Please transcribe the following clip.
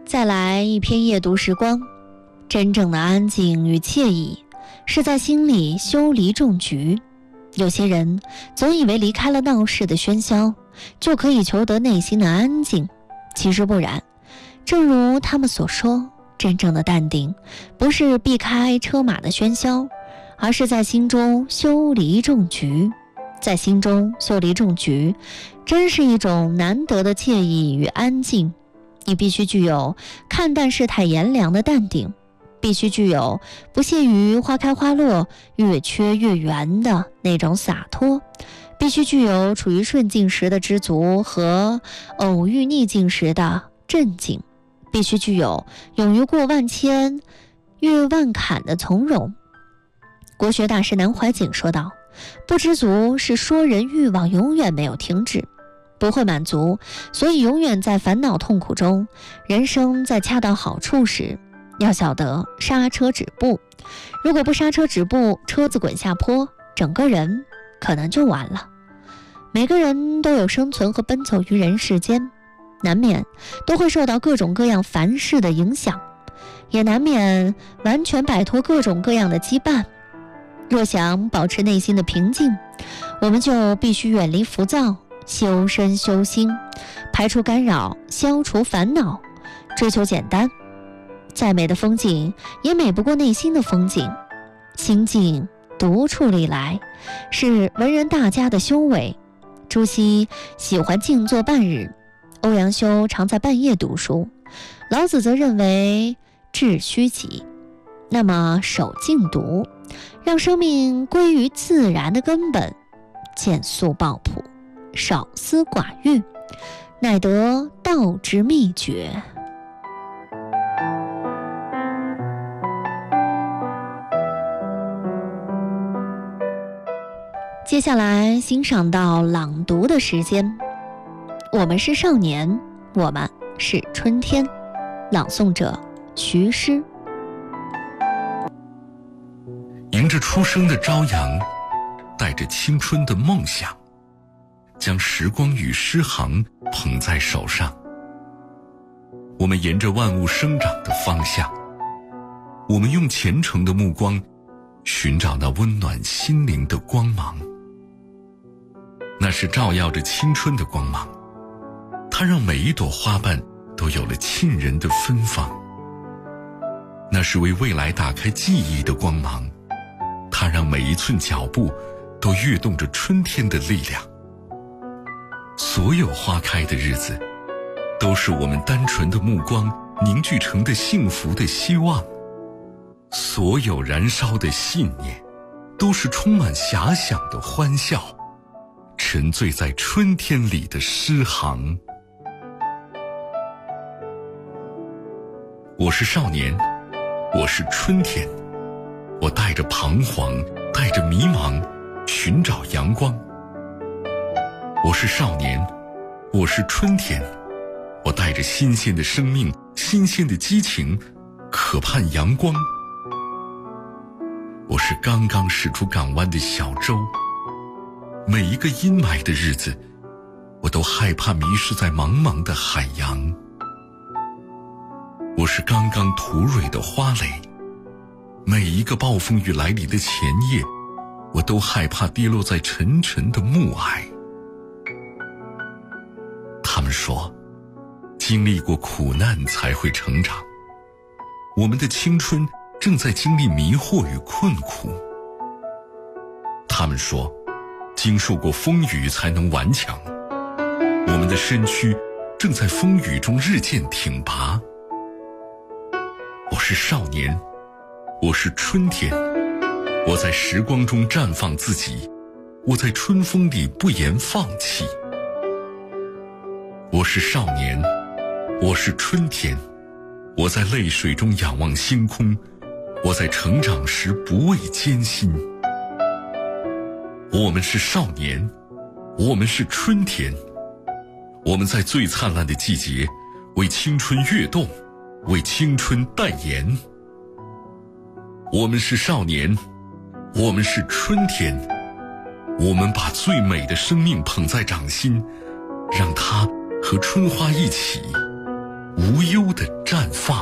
再来一篇夜读时光，真正的安静与惬意是在心里修篱种菊。有些人总以为离开了闹市的喧嚣，就可以求得内心的安静，其实不然。正如他们所说，真正的淡定不是避开车马的喧嚣，而是在心中修篱种菊。在心中修篱种菊，真是一种难得的惬意与安静。你必须具有看淡世态炎凉的淡定，必须具有不屑于花开花落、越缺越圆的那种洒脱，必须具有处于顺境时的知足和偶遇逆境时的镇静，必须具有勇于过万千、越万坎的从容。国学大师南怀瑾说道，不知足是说人欲望永远没有停止，不会满足，所以永远在烦恼痛苦中。人生在恰到好处时，要晓得刹车止步，如果不刹车止步，车子滚下坡，整个人可能就完了。每个人都有生存和奔走于人世间，难免都会受到各种各样凡事的影响，也难免完全摆脱各种各样的羁绊。若想保持内心的平静，我们就必须远离浮躁，修身修心，排除干扰，消除烦恼，追求简单。再美的风景也美不过内心的风景。心静独处里来，是文人大家的修为。朱熹喜欢静坐半日，欧阳修常在半夜读书，老子则认为致虚极。那么守静读，让生命归于自然的根本，见素抱朴，少思寡欲，乃得道之秘诀。接下来欣赏到朗读的时间。我们是少年，我们是春天。朗诵者徐诗。 迎着初升的朝阳，带着青春的梦想，将时光与诗行捧在手上。我们沿着万物生长的方向，我们用虔诚的目光寻找那温暖心灵的光芒。那是照耀着青春的光芒，它让每一朵花瓣都有了沁人的芬芳。那是为未来打开记忆的光芒，它让每一寸脚步都跃动着春天的力量。所有花开的日子，都是我们单纯的目光凝聚成的幸福的希望。所有燃烧的信念，都是充满遐想的欢笑，沉醉在春天里的诗行。我是少年，我是春天，我带着彷徨，带着迷茫，寻找阳光。我是少年，我是春天，我带着新鲜的生命，新鲜的激情，渴盼阳光。我是刚刚驶出港湾的小舟，每一个阴霾的日子，我都害怕迷失在茫茫的海洋。我是刚刚吐蕊的花蕾，每一个暴风雨来临的前夜，我都害怕跌落在沉沉的暮霭。他们说，经历过苦难才会成长。我们的青春正在经历迷惑与困苦。他们说，经受过风雨才能顽强。我们的身躯正在风雨中日渐挺拔。我是少年，我是春天，我在时光中绽放自己，我在春风里不言放弃。我是少年，我是春天，我在泪水中仰望星空，我在成长时不畏艰辛。我们是少年，我们是春天，我们在最灿烂的季节为青春跃动，为青春代言。我们是少年，我们是春天，我们把最美的生命捧在掌心，让它和春花一起无忧的绽放。